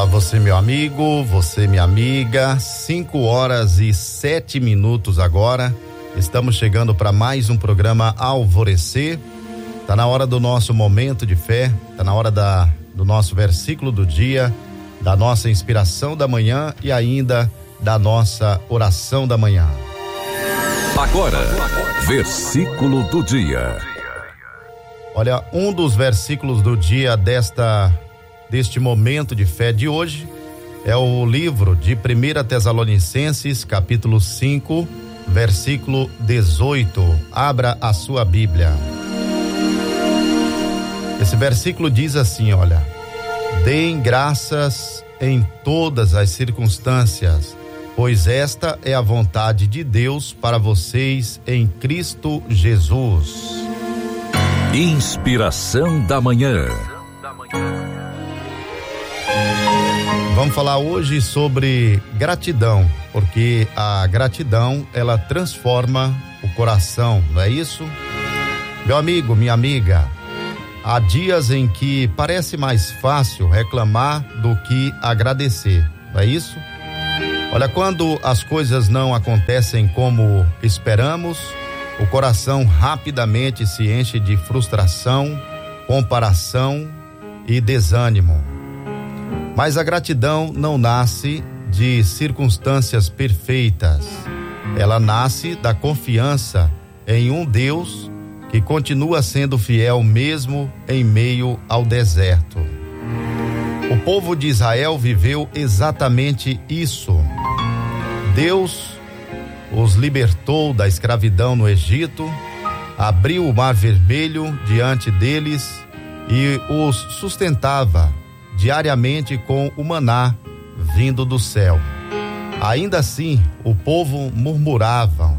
Olá, você meu amigo, você minha amiga, 5h07 agora, estamos chegando para mais um programa Alvorecer. Tá na hora do nosso momento de fé, tá na hora do nosso versículo do dia, da nossa inspiração da manhã e ainda da nossa oração da manhã. Agora, versículo do dia. Olha, um dos versículos do dia deste momento de fé de hoje é o livro de 1 Tessalonicenses, capítulo 5, versículo 18. Abra a sua Bíblia. Esse versículo diz assim, olha: deem graças em todas as circunstâncias, pois esta é a vontade de Deus para vocês em Cristo Jesus. Inspiração da manhã. Vamos falar hoje sobre gratidão, porque a gratidão, ela transforma o coração, não é isso? Meu amigo, minha amiga, há dias em que parece mais fácil reclamar do que agradecer, não é isso? Olha, quando as coisas não acontecem como esperamos, o coração rapidamente se enche de frustração, comparação e desânimo. Mas a gratidão não nasce de circunstâncias perfeitas. Ela nasce da confiança em um Deus que continua sendo fiel mesmo em meio ao deserto. O povo de Israel viveu exatamente isso. Deus os libertou da escravidão no Egito, abriu o Mar Vermelho diante deles e os sustentava diariamente com o maná vindo do céu. Ainda assim, o povo murmurava.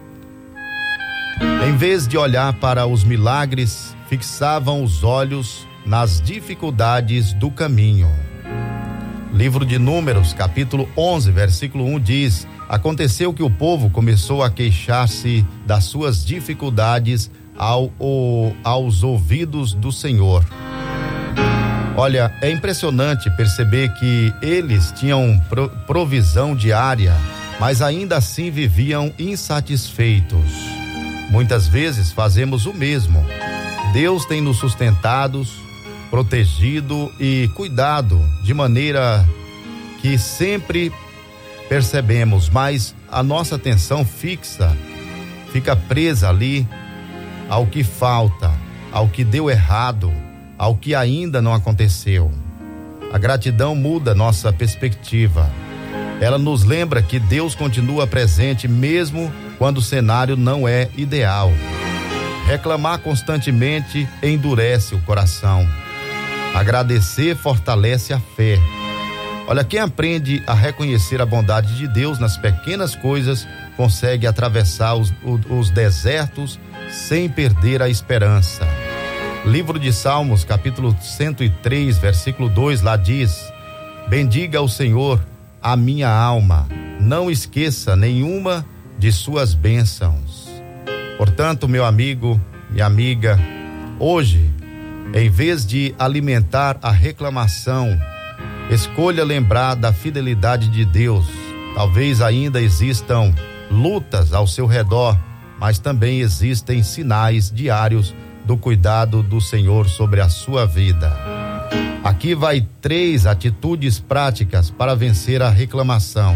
Em vez de olhar para os milagres, fixavam os olhos nas dificuldades do caminho. Livro de Números, capítulo 11, versículo 1 diz: aconteceu que o povo começou a queixar-se das suas dificuldades aos ouvidos do Senhor. Olha, é impressionante perceber que eles tinham provisão diária, mas ainda assim viviam insatisfeitos. Muitas vezes fazemos o mesmo. Deus tem nos sustentado, protegido e cuidado de maneira que sempre percebemos, mas a nossa atenção fica presa ali ao que falta, ao que deu errado, ao que ainda não aconteceu. A gratidão muda nossa perspectiva. Ela nos lembra que Deus continua presente mesmo quando o cenário não é ideal. Reclamar constantemente endurece o coração. Agradecer fortalece a fé. Olha, quem aprende a reconhecer a bondade de Deus nas pequenas coisas consegue atravessar os desertos sem perder a esperança. Livro de Salmos, capítulo 103, versículo 2, lá diz: bendiga o Senhor a minha alma, não esqueça nenhuma de suas bênçãos. Portanto, meu amigo e amiga, hoje, em vez de alimentar a reclamação, escolha lembrar da fidelidade de Deus. Talvez ainda existam lutas ao seu redor, mas também existem sinais diários do cuidado do Senhor sobre a sua vida. Aqui vai 3 atitudes práticas para vencer a reclamação.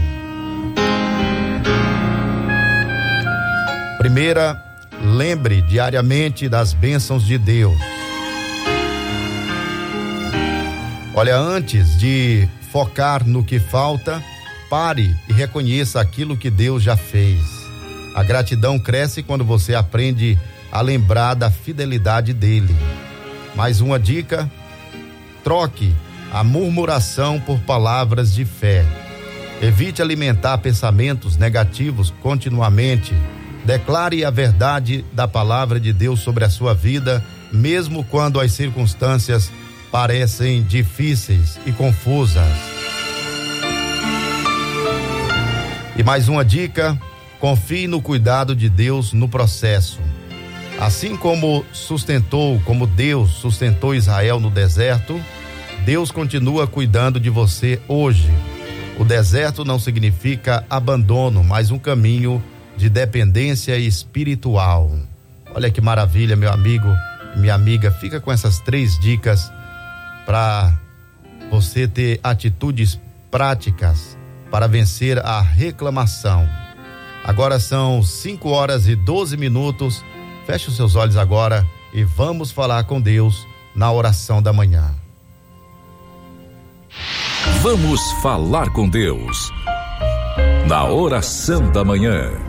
Primeira, lembre diariamente das bênçãos de Deus. Olha, antes de focar no que falta, pare e reconheça aquilo que Deus já fez. A gratidão cresce quando você aprende a lembrar da fidelidade dele. Mais uma dica: troque a murmuração por palavras de fé. Evite alimentar pensamentos negativos continuamente. Declare a verdade da palavra de Deus sobre a sua vida, mesmo quando as circunstâncias parecem difíceis e confusas. E mais uma dica: confie no cuidado de Deus no processo. Assim como Deus sustentou Israel no deserto, Deus continua cuidando de você hoje. O deserto não significa abandono, mas um caminho de dependência espiritual. Olha que maravilha, meu amigo e minha amiga. Fica com essas 3 dicas para você ter atitudes práticas para vencer a reclamação. Agora são 5h12. Feche os seus olhos agora e vamos falar com Deus na oração da manhã. Vamos falar com Deus na oração da manhã.